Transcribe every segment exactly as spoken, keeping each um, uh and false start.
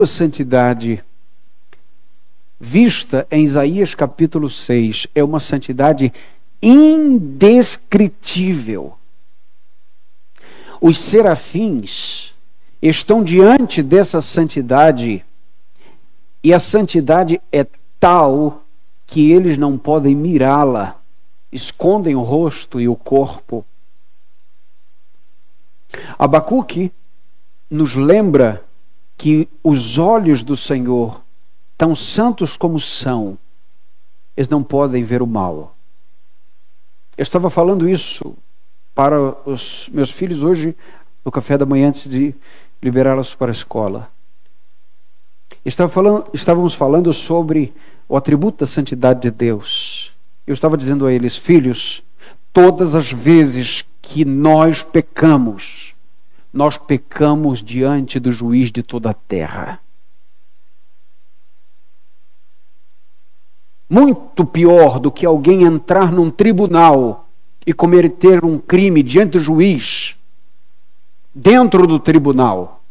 A santidade vista em Isaías capítulo seis é uma santidade indescritível. Os serafins estão diante dessa santidade e a santidade é tal que eles não podem mirá-la, escondem o rosto e o corpo. Abacuque nos lembra que os olhos do Senhor, tão santos como são, eles não podem ver o mal. Eu estava falando isso para os meus filhos hoje no café da manhã antes de liberá-los para a escola. Estava falando, estávamos falando sobre o atributo da santidade de Deus. Eu estava dizendo a eles: filhos, todas as vezes que nós pecamos, nós pecamos diante do juiz de toda a terra. Muito pior do que alguém entrar num tribunal e cometer um crime diante do juiz, dentro do tribunal,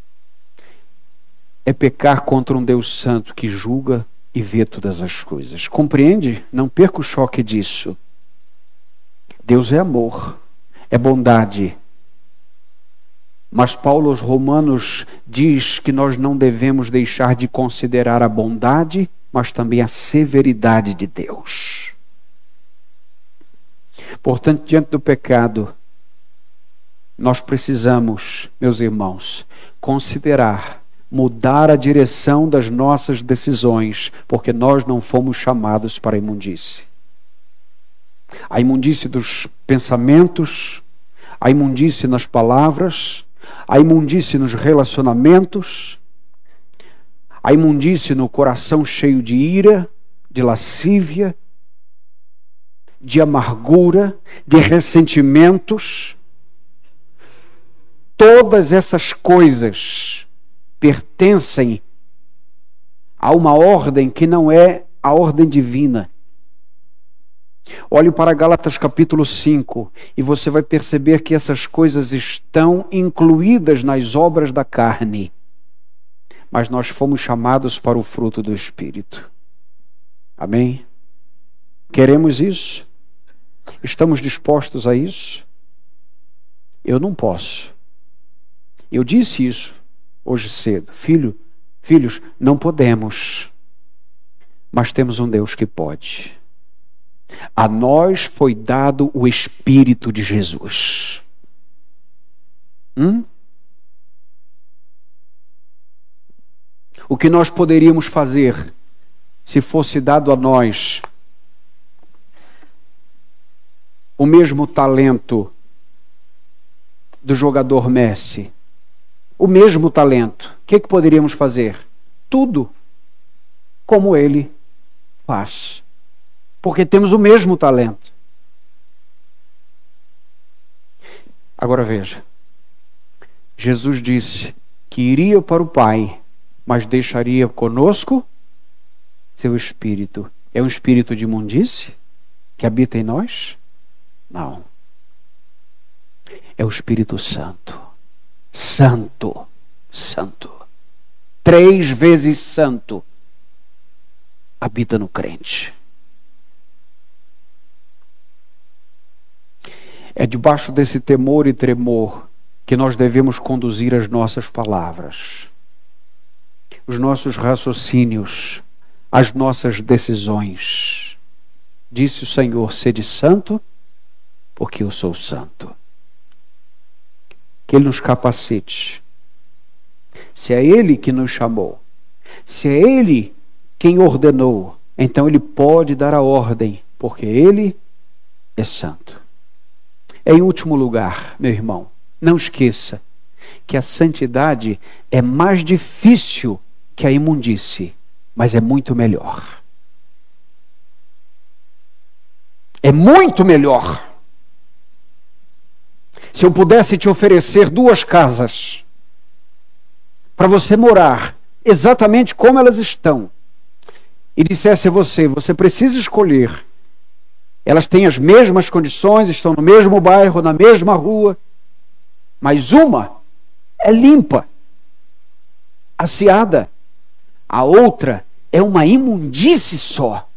é pecar contra um Deus santo que julga e vê todas as coisas. Compreende? Não perca o choque disso. Deus é amor, é bondade. Mas Paulo aos Romanos diz que nós não devemos deixar de considerar a bondade, mas também a severidade de Deus. Portanto, diante do pecado, nós precisamos, meus irmãos, considerar, mudar a direção das nossas decisões, porque nós não fomos chamados para a imundície. A imundície dos pensamentos, a imundície nas palavras, a imundície nos relacionamentos, a imundície no coração cheio de ira, de lascívia, de amargura, de ressentimentos. Todas essas coisas pertencem a uma ordem que não é a ordem divina. Olhe para Gálatas capítulo cinco e você vai perceber que essas coisas estão incluídas nas obras da carne. Mas nós fomos chamados para o fruto do Espírito. Amém? Queremos isso? Estamos dispostos a isso? Eu não posso. Eu disse isso hoje cedo. Filho, filhos, não podemos. Mas temos um Deus que pode. A nós foi dado o Espírito de Jesus. Hum? O que nós poderíamos fazer se fosse dado a nós o mesmo talento do jogador Messi? O mesmo talento. O que, que poderíamos fazer? Tudo como ele faz. Porque temos o mesmo talento. Agora veja. Jesus disse que iria para o Pai, mas deixaria conosco seu Espírito. É um espírito de imundície que habita em nós? Não. É o Espírito Santo. Santo. Santo. Três vezes santo. Habita no crente. É debaixo desse temor e tremor que nós devemos conduzir as nossas palavras, os nossos raciocínios, as nossas decisões. Disse o Senhor: sede santo, porque eu sou santo. Que Ele nos capacite. Se é Ele que nos chamou, se é Ele quem ordenou, então Ele pode dar a ordem, porque Ele é santo. Em último lugar, meu irmão, não esqueça que a santidade é mais difícil que a imundície, mas é muito melhor. É muito melhor. Se eu pudesse te oferecer duas casas para você morar exatamente como elas estão, e dissesse a você, você precisa escolher, elas têm as mesmas condições, estão no mesmo bairro, na mesma rua, mas uma é limpa aciada. A outra é uma imundície só.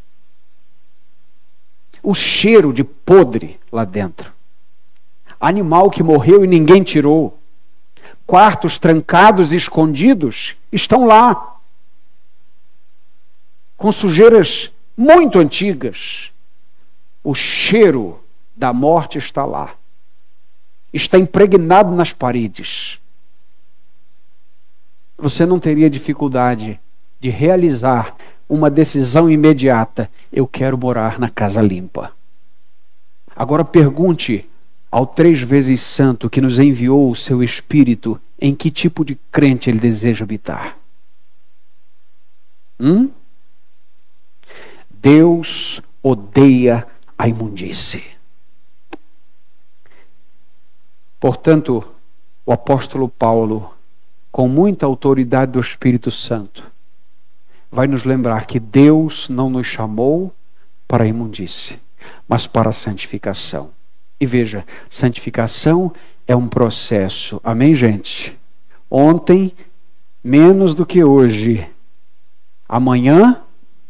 O cheiro de podre lá dentro. Animal que morreu e ninguém tirou. Quartos trancados e escondidos estão lá. Com sujeiras muito antigas. O cheiro da morte está lá. Está impregnado nas paredes. Você não teria dificuldade de realizar uma decisão imediata. Eu quero morar na casa limpa. Agora pergunte ao três vezes santo que nos enviou o seu Espírito em que tipo de crente ele deseja habitar. Hum? Deus odeia a imundície. Portanto, o apóstolo Paulo, com muita autoridade do Espírito Santo, vai nos lembrar que Deus não nos chamou para a imundície, mas para a santificação. E veja, santificação é um processo. Amém, gente? Ontem, menos do que hoje. Amanhã,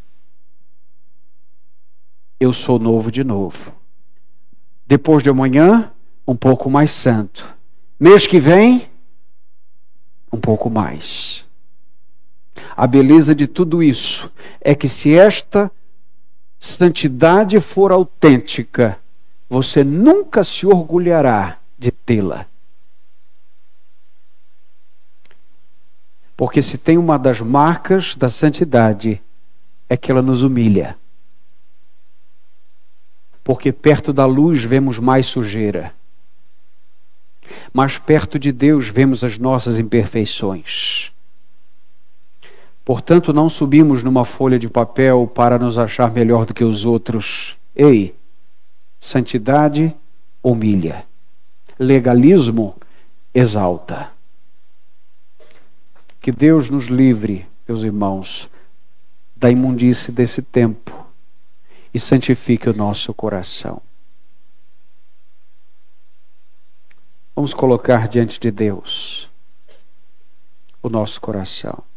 eu sou novo de novo. Depois de amanhã, um pouco mais santo. Mês que vem, um pouco mais. A beleza de tudo isso é que se esta santidade for autêntica, você nunca se orgulhará de tê-la. Porque se tem uma das marcas da santidade, é que ela nos humilha. Porque perto da luz vemos mais sujeira. Mas perto de Deus vemos as nossas imperfeições. Portanto, não subimos numa folha de papel para nos achar melhor do que os outros. Ei, santidade humilha. Legalismo exalta. Que Deus nos livre, meus irmãos, da imundície desse tempo e santifique o nosso coração. Vamos colocar diante de Deus o nosso coração.